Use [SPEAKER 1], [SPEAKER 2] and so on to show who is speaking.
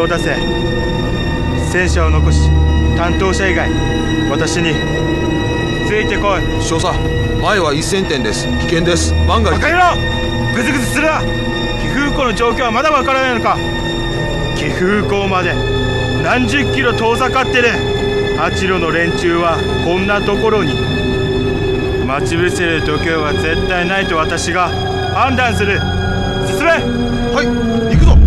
[SPEAKER 1] を出せ。戦車を残し担当者以外私についてこい。
[SPEAKER 2] 少佐、前は1000点です。危険です。万が一。
[SPEAKER 1] バカ野郎、グズグズするな。岐阜港の状況はまだわからないのか。岐阜港まで何十キロ遠ざかってる。八路の連中はこんなところに。待ち伏せる度胸は絶対ないと私が判断する。進め。
[SPEAKER 2] はい、行くぞ。